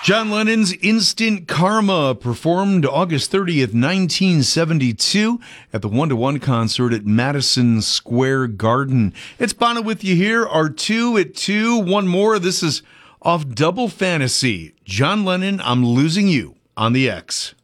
John Lennon's Instant Karma, performed August 30th, 1972 at the 1-to-1 concert at Madison Square Garden. It's Bono with you here, R2 at 2. One more. This is off Double Fantasy. John Lennon, I'm Losing You on the X.